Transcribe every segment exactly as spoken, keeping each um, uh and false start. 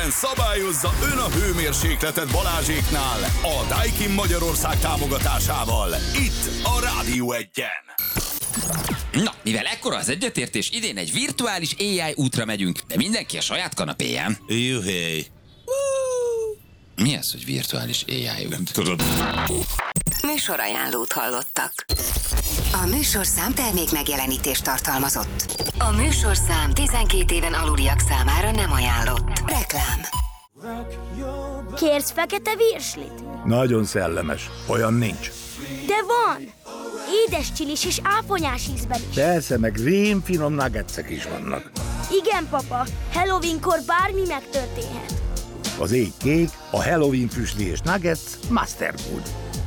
Egyszerűen szabályozza ön a hőmérsékletet Balázséknál a Daikin Magyarország támogatásával. Itt a Rádió Egyen. Na, mivel ekkora az egyetértés, idén egy virtuális á i útra megyünk, de mindenki a saját kanapéján. Juhé. Mi az, hogy virtuális á i út? Nem tudod. Műsorajánlót hallottak. A műsorszám termék megjelenítést tartalmazott. A műsorszám tizenkét éven aluliak számára nem ajánlott. Reklám. Kérsz fekete virslit? Nagyon szellemes. Olyan nincs. De van! Édes csilis és áfonyás ízben is. Persze, meg rémfinom nuggetsek is vannak. Igen, papa. Halloweenkor bármi megtörténhet. Az ég kék, a Halloween füstli és nuggets Master Food.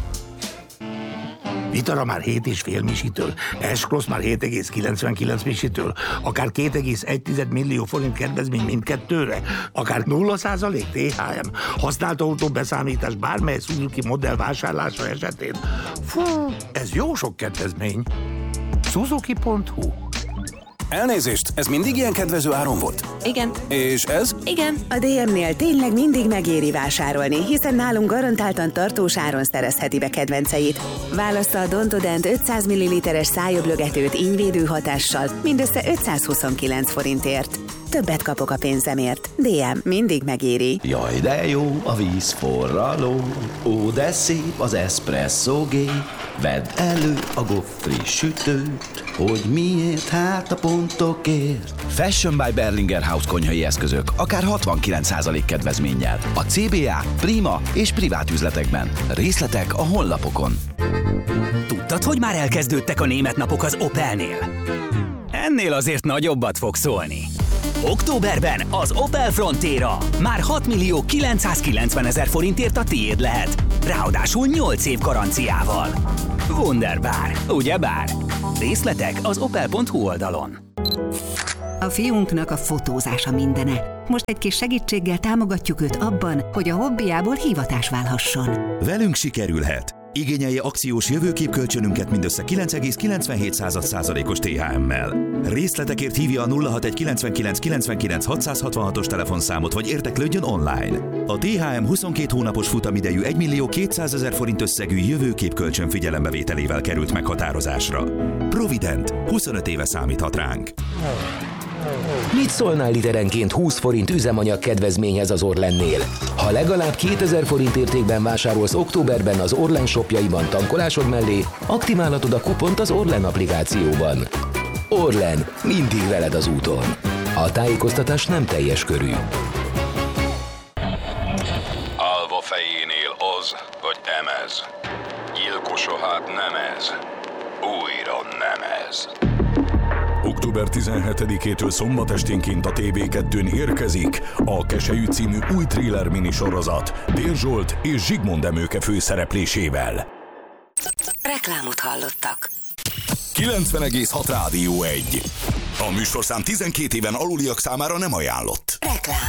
Vitara már hét és fél misitől, Ashcross már hét egész kilencvenkilenc misitől, akár két egész egy millió forint kedvezmény mindkettőre, akár nulla százalék té há em, használt autó beszámítás bármely Suzuki modell vásárlása esetén. Fú, ez jó sok kedvezmény. Suzuki pont hu. Elnézést, ez mindig ilyen kedvező áron volt? Igen. És ez? Igen. A dé em-nél tényleg mindig megéri vásárolni, hiszen nálunk garantáltan tartós áron szerezheti be kedvenceit. Válassza a Dontodent ötszáz milliliteres szájöblögetőt ínyvédő hatással mindössze ötszázhuszonkilenc forintért. Többet kapok a pénzemért. dé em mindig megéri. Jaj, de jó a víz forraló, ó, de szép az eszpresszógé. Vedd elő a goffri sütőt, hogy miért, hát a pontokért. Fashion by Berlinger House konyhai eszközök, akár hatvankilenc százalék kedvezménnyel. A cé bé á, Prima és privát üzletekben. Részletek a honlapokon. Tudtad, hogy már elkezdődtek a német napok az Opelnél? Ennél azért nagyobbat fog szólni. Októberben az Opel Frontera már hat millió kilencszázkilencven ezer forintért a tiéd lehet. Ráadásul nyolc év garanciával. Wunderbar, ugyebár? Részletek az opel pont hu oldalon. A fiunknak a fotózása mindene. Most egy kis segítséggel támogatjuk őt abban, hogy a hobbiából hivatás válhasson. Velünk sikerülhet. Igényelje akciós jövőképkölcsönünket mindössze kilenc egész kilencvenhét százalékos té há emmel. Részletekért hívja a nulla hatvanegy kilencvenkilenc kilencvenkilenc hatszázhatvanhatos telefonszámot, vagy érteklődjön online. A té há em huszonkét hónapos futamidejű egy millió kétszázezer forint összegű jövőképkölcsön figyelembevételével került meghatározásra. Provident, huszonöt éve számíthat ránk. Mit szólnál literenként húsz forint üzemanyag kedvezményhez az Orlennél? Ha legalább kétezer forint értékben vásárolsz októberben az Orlen shopjaiban tankolásod mellé, aktiválhatod a kupont az Orlen applikációban. Orlen, mindig veled az úton. A tájékoztatás nem teljes körű. Alva fejénél az, vagy emez. Gyilkosa hát nem ez. Újra nem ez. október tizenhetedikétől szombat esténként a té vé kettőn érkezik a Keselyű című új thriller minisorozat Dél Zsolt és Zsigmond Emőke főszereplésével. Reklámot hallottak. kilencven egész hat Rádió egy. A műsorszám tizenkét éven aluliak számára nem ajánlott. Reklám.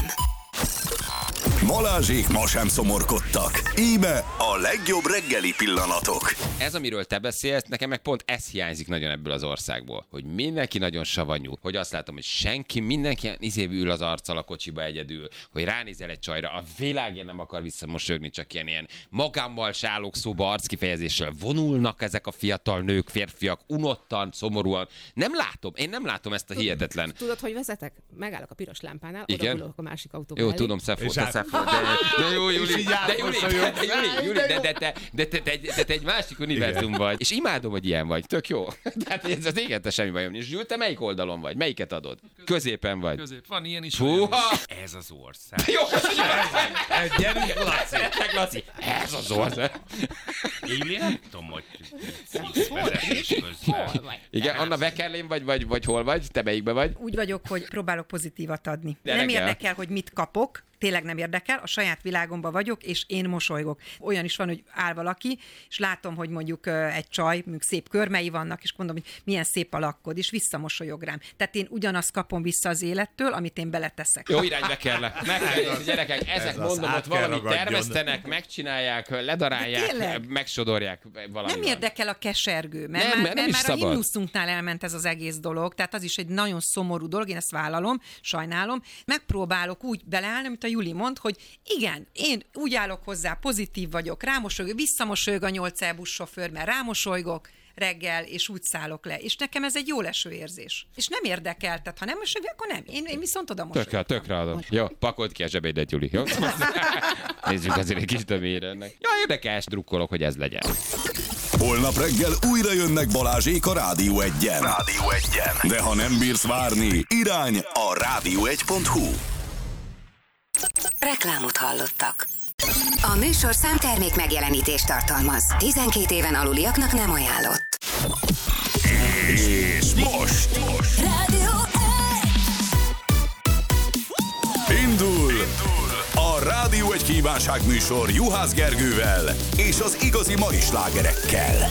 Balázsék ma sem szomorkodtak. Íme a legjobb reggeli pillanatok. Ez, amiről te beszélsz, nekem meg pont ez hiányzik nagyon ebből az országból. Hogy mindenki nagyon savanyú. Hogy azt látom, hogy senki, mindenki izébb ül az arccal a kocsiba egyedül. Hogy ránézel egy csajra, a világén nem akar visszamosolyogni, csak ilyen, ilyen magámmal sálok szóba arckifejezéssel vonulnak ezek a fiatal nők, férfiak, unottan, szomorúan. Nem látom, én nem látom ezt a hihetetlen. Tudod, hogy vezetek? Megállok a piros lámpánál, oda a másik autóba. Jó, tudom, Szefó, te Szefó. De, de jó, Júli, de Júli, de Júli, Júli, de, de, de, de, te, de, de te egy másik univerzum vagy. És imádom, hogy ilyen vagy. Tök jó. Tehát ez az éget semmi bajom. És Zsül, te melyik oldalon vagy? Melyiket adod? Középen vagy. Közép. Van ilyen is. Fúha! Ez az ország. Jó, köszönjük. Gyerünk, Laci. Laci. Ez az ország. Én nem tudom, hogy vezetés közben. Igen, Anna Beckerlén vagy, vagy, vagy hol vagy? Te melyikben vagy? Úgy vagyok, hogy próbálok pozitívat adni. De nem reggel. érdekel, hogy mit kapok, tényleg nem érdekel, a saját világomban vagyok, és én mosolygok. Olyan is van, hogy áll valaki, és látom, hogy mondjuk egy csaj, mondjuk szép körmei vannak, és mondom, hogy milyen szép a lakkod, és visszamosolyog rám. Tehát én ugyanazt kapom vissza az élettől, amit én beleteszek. Jó irányba kell le. Meg kell nézni, gyerekek, ezek Ez mondom, ott valamit termesztenek, megcsinálják, ledarálják, megsodorják valami. Nem érdekel a kesergő, mert nem, már, nem mert már a himnuszunknál elment ez az egész dolog, tehát az is egy nagyon szomorú dolog, én ezt vállalom, sajnálom. Megpróbálok úgy beleállni, mint a Juli mond, hogy igen, én úgy állok hozzá, pozitív vagyok, rámosolyog, visszamosolyog a nyolc é buszsofőr, mert rámosolygok reggel, és úgy szállok le. És nekem ez egy jó leső érzés. És nem érdekel, tehát ha nem mosolyog, akkor nem. Én, én viszont oda mosolyogok. Tökre, tökre adom. Jó, pakold ki a zsebédet, Juli, jó? Nézzük azért egy kis tömére ennek. Ja, érdekes, drukkolok, hogy ez legyen. Holnap reggel újra jönnek Balázsék a Rádió egyen. Rádió egyen. De ha nem bírsz várni, irány a rádió egy pont hu. Reklámot hallottak. A műsorszám termék megjelenítést tartalmaz. tizenkét éven aluliaknak nem ajánlott. És most, most. Rádió Indul a Rádió egy kívánságműsor Juhász Gergővel és az igazi mai slágerekkel.